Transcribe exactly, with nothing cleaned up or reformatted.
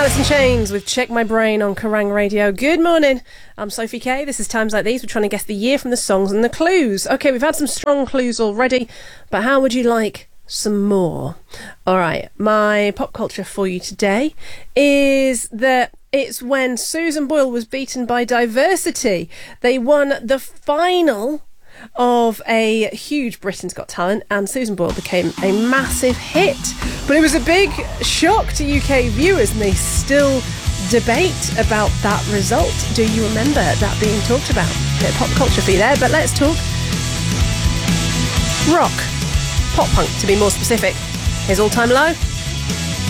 Alice in Chains with Check My Brain on Kerrang Radio. Good morning, I'm Sophie Kay. This is Times Like These. We're trying to guess the year from the songs and the clues. Okay, we've had some strong clues already, but how would you like some more? All right, my pop culture for you today is that it's when Susan Boyle was beaten by Diversity. They won the final of a huge Britain's Got Talent, and Susan Boyle became a massive hit. But it was a big shock to U K viewers, and they still debate about that result. Do you remember that being talked about? Bit of pop culture for you there, but let's talk rock. Pop punk, to be more specific. Here's All Time Low.